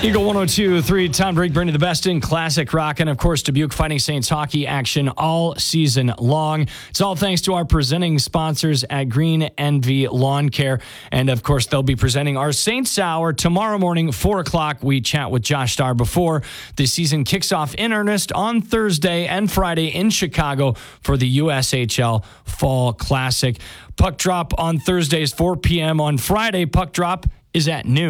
Eagle 102.3, Tom Drake bringing the best in classic rock and, of course, Dubuque Fighting Saints hockey action all season long. It's all thanks to our presenting sponsors at Green Envy Lawn Care. And, of course, they'll be presenting our Saints Hour tomorrow morning, 4 o'clock. We chat with Josh Starr before the season kicks off in earnest on Thursday and Friday in Chicago for the USHL Fall Classic. Puck drop on Thursdays, 4 p.m. On Friday, puck drop is at noon.